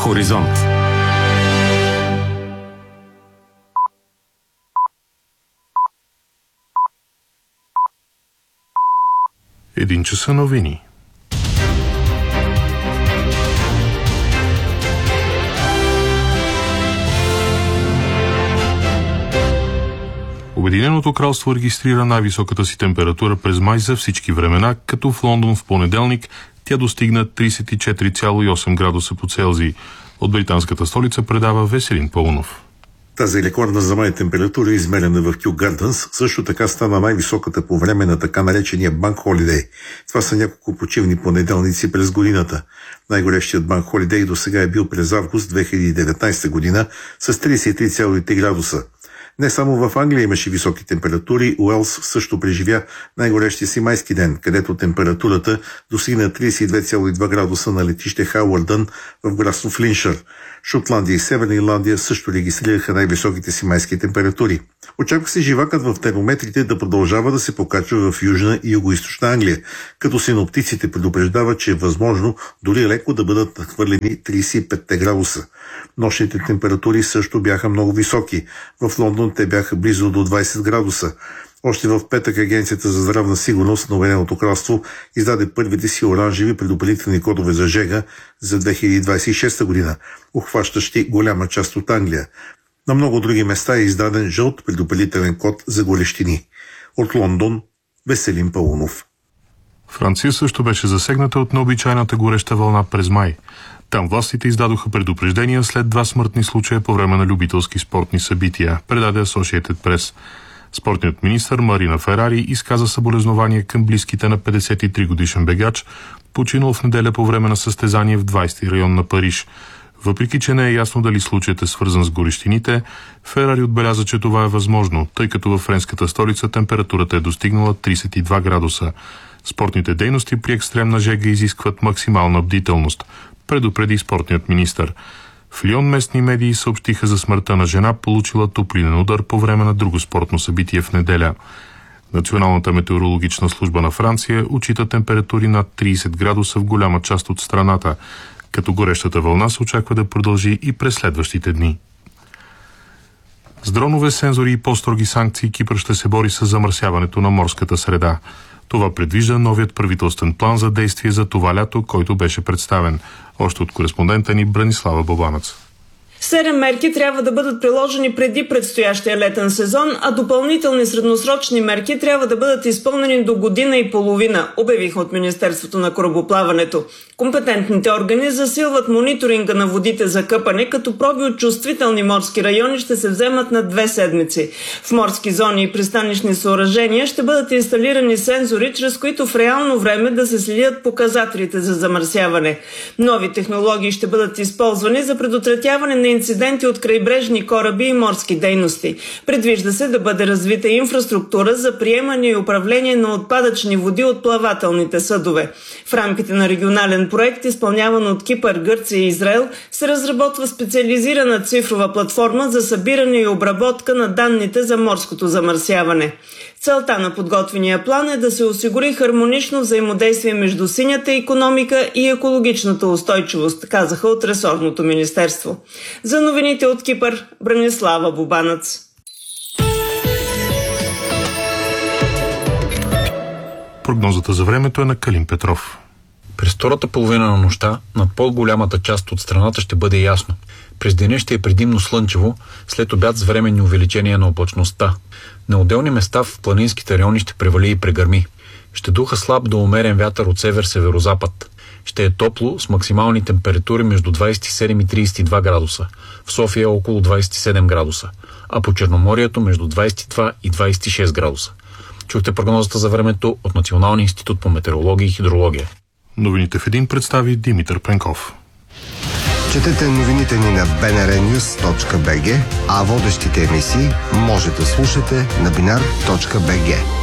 Хоризонт. Един часа новини. Обединеното кралство регистрира най-високата си температура през май за всички времена, като в Лондон в понеделник тя достигна 34,8 градуса по Целзий. От британската столица предава Веселин Паунов. Тази рекордна за май температура, измерена в Кю Гардънс, също така стана най-високата по време на така наречения Банк Холидей. Това са няколко почивни понеделници през годината. Най-горещият Банк Холидей до сега е бил през август 2019 година с 33,3 градуса. Не само в Англия имаше високи температури, Уелс също преживя най-горещия си майски ден, където температурата достигна 32,2 градуса на летище Хауърдън в градство Флиншър. Шотландия и Северна Ирландия също регистрираха най-високите си майски температури. Очаква се живакът в термометрите да продължава да се покачва в Южна и Югоизточна Англия, като синоптиците предупреждават, че е възможно дори леко да бъдат надхвърлени 35 градуса. Нощните температури също бяха много високи. В Лондон те бяха близо до 20 градуса. Още в петък Агенцията за здравна сигурност на Обединеното кралство издаде първите си оранжеви предупредителни кодове за жега за 2026 година, обхващащи голяма част от Англия. На много други места е издаден жълт предупредителен код за горещини. От Лондон, Веселин Паунов. Франция също беше засегната от необичайната гореща вълна през май. Там властите издадоха предупреждения след 2 смъртни случая по време на любителски спортни събития, предаде Associated Press. Спортният министър Марина Ферари изказа съболезнования към близките на 53-годишен бегач, починал в неделя по време на състезание в 20-ти район на Париж. Въпреки че не е ясно дали случаят е свързан с горещините, Ферари отбеляза, че това е възможно, тъй като във френската столица температурата е достигнала 32 градуса. Спортните дейности при екстремна жега изискват максимална бдителност, предупреди спортният министър. В Лион местни медии съобщиха за смъртта на жена, получила топлинен удар по време на друго спортно събитие в неделя. Националната метеорологична служба на Франция отчита температури над 30 градуса в голяма част от страната, като горещата вълна се очаква да продължи и през следващите дни. С дронове, сензори и по-строги санкции Кипър ще се бори с замърсяването на морската среда. Това предвижда новият правителствен план за действие за това лято, който беше представен. Още от кореспондента ни Бранислава Бобанец. 7 мерки трябва да бъдат приложени преди предстоящия летен сезон, а допълнителни средносрочни мерки трябва да бъдат изпълнени до година и половина, обявиха от Министерството на корабоплаването. Компетентните органи засилват мониторинга на водите за къпане, като проби от чувствителни морски райони ще се вземат на 2 седмици. В морски зони и пристанищни съоръжения ще бъдат инсталирани сензори, чрез които в реално време да се следят показателите за замърсяване. Нови технологии ще бъдат използвани за предотвратяване на инциденти от крайбрежни кораби и морски дейности. Предвижда се да бъде развита инфраструктура за приемане и управление на отпадъчни води от плавателните съдове. В рамките на регионален проект, изпълняван от Кипър, Гърция и Израел, се разработва специализирана цифрова платформа за събиране и обработка на данните за морското замърсяване. Целта на подготвения план е да се осигури хармонично взаимодействие между синята икономика и екологичната устойчивост, казаха от ресорното министерство. За новините от Кипър, Бранислава Бобанец. Прогнозата за времето е на Калин Петров. През втората половина на нощта над по-голямата част от страната ще бъде ясно. През деня ще е предимно слънчево, след обяд с временни увеличения на облачността. На отделни места в планинските райони ще превали и прегърми. Ще духа слаб до умерен вятър от север-северозапад. Ще е топло с максимални температури между 27 и 32 градуса. В София около 27 градуса, а по Черноморието между 22 и 26 градуса. Чухте прогнозата за времето от Националния институт по метеорология и хидрология. Новините в един представи Димитър Пенков. Четете новините ни на bnrnews.bg, а водещите емисии може да слушате на binar.bg.